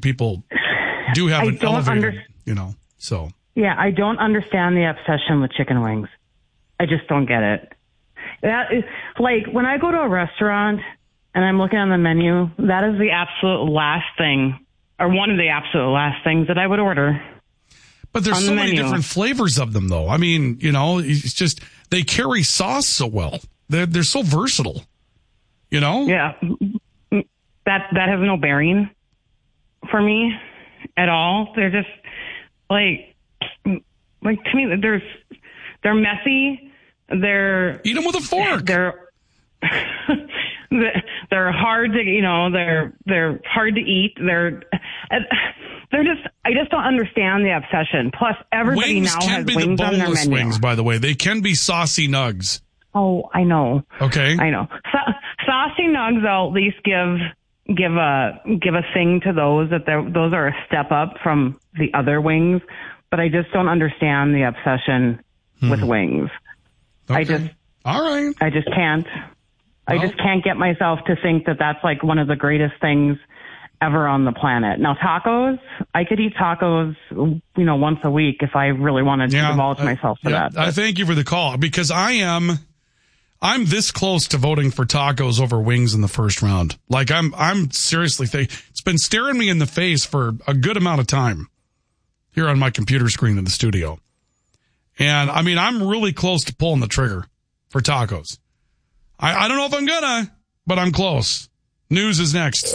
people do have an elevated, so. Yeah, I don't understand the obsession with chicken wings. I just don't get it. That is, like, when I go to a restaurant and I'm looking on the menu, that is the absolute last thing, or one of the absolute last things that I would order. But there's so many different flavors of them, though. I mean, it's just, they carry sauce so well. They're so versatile, Yeah. That has no bearing for me at all. They're just, like to me, they're messy. Eat them with a fork. They're hard to, they're hard to eat. I just don't understand the obsession. Plus, everybody now has wings on their menu. Wings, by the way, they can be saucy nugs. Oh, I know. Okay, I know. Saucy nugs, I'll at least give a thing to those those are a step up from the other wings. But I just don't understand the obsession with wings. Okay. All right. I just can't. I just can't get myself to think that that's like one of the greatest things ever on the planet. Now, tacos, I could eat tacos, once a week if I really wanted to divulge myself to that. I thank you for the call, because I'm this close to voting for tacos over wings in the first round. Like, I'm seriously it's been staring me in the face for a good amount of time here on my computer screen in the studio. And I mean, I'm really close to pulling the trigger for tacos. I don't know if I'm gonna, but I'm close. News is next.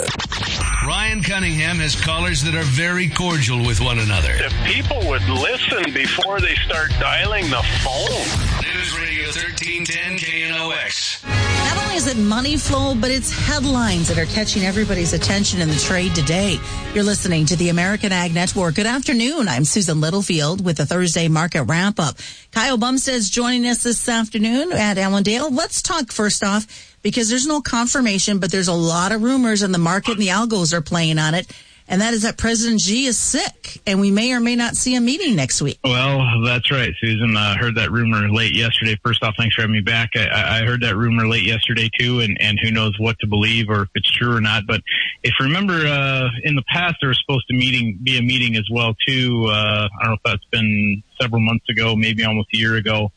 Ryan Cunningham has callers that are very cordial with one another. If people would listen before they start dialing the phone. News Radio 1310 KNOX. Not only is it money flow, but it's headlines that are catching everybody's attention in the trade today. You're listening to the American Ag Network. Good afternoon. I'm Susan Littlefield with the Thursday Market Wrap-Up. Kyle Bumstead is joining us this afternoon at Allendale. Let's talk first off, because there's no confirmation, but there's a lot of rumors, and the market and the algos are playing on it. And that is that President Xi is sick, and we may or may not see a meeting next week. Well, that's right, Susan. I heard that rumor late yesterday. First off, thanks for having me back. I heard that rumor late yesterday, too, and who knows what to believe or if it's true or not. But if you remember, in the past, there was supposed to be a meeting as well, too. I don't know if that's been several months ago, maybe almost a year ago.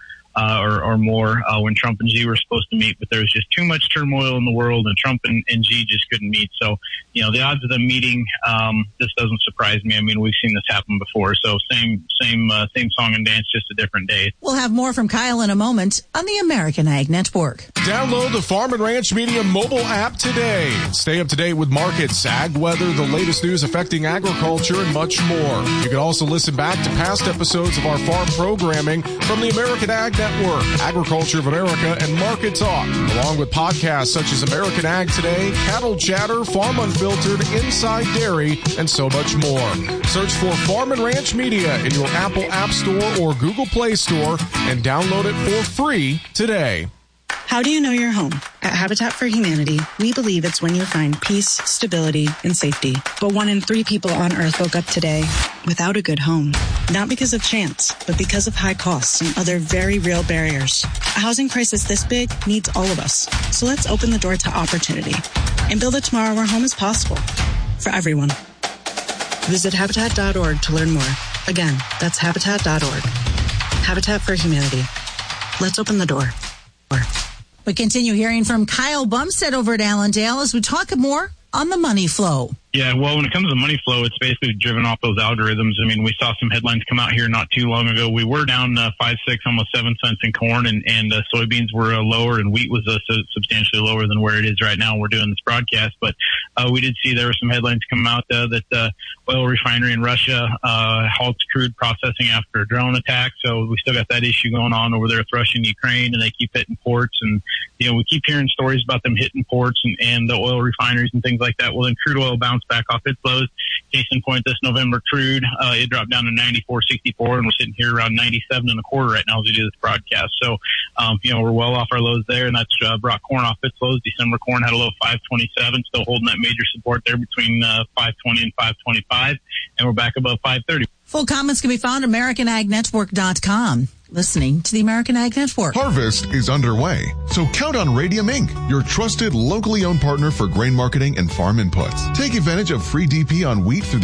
Or more, when Trump and Xi were supposed to meet, but there was just too much turmoil in the world, and Trump and Xi just couldn't meet. So, the odds of them meeting, this doesn't surprise me. I mean, we've seen this happen before. So same song and dance, just a different day. We'll have more from Kyle in a moment on the American Ag Network. Download the Farm and Ranch Media mobile app today. Stay up to date with markets, ag weather, the latest news affecting agriculture, and much more. You can also listen back to past episodes of our farm programming from the American Ag Network, Agriculture of America, and Market Talk, along with podcasts such as American Ag Today, Cattle Chatter, Farm Unfiltered, Inside Dairy, and so much more. Search for Farm and Ranch Media in your Apple App Store or Google Play Store and download it for free today. How do you know your home? At Habitat for Humanity, we believe it's when you find peace, stability, and safety. But 1 in 3 people on Earth woke up today without a good home. Not because of chance, but because of high costs and other very real barriers. A housing crisis this big needs all of us. So let's open the door to opportunity and build a tomorrow where home is possible for everyone. Visit Habitat.org to learn more. Again, that's Habitat.org. Habitat for Humanity. Let's open the door. We continue hearing from Kyle Bumstead over at Allendale as we talk more on the money flow. Yeah, well, when it comes to money flow, it's basically driven off those algorithms. I mean, we saw some headlines come out here not too long ago. We were down 5, 6, almost 7 cents in corn, and soybeans were lower, and wheat was substantially lower than where it is right now. We're doing this broadcast, but we did see there were some headlines come out that oil refinery in Russia halts crude processing after a drone attack. So we still got that issue going on over there with Russia and Ukraine, and they keep hitting ports. And we keep hearing stories about them hitting ports and the oil refineries and things like that. Well, then crude oil bounced back off its lows. Case in point, this November crude, it dropped down to 94.64, and we're sitting here around 97.25 right now as we do this broadcast. So, we're well off our lows there, and that's brought corn off its lows. December corn had a low of 5.27, still holding that major support there between 5.20 and 5.25, and we're back above 5.30. Full comments can be found at AmericanAgNetwork.com. Listening to the American Ag Network. Harvest is underway, so count on Radium Inc., your trusted, locally owned partner for grain marketing and farm inputs. Take advantage of free DP on wheat through the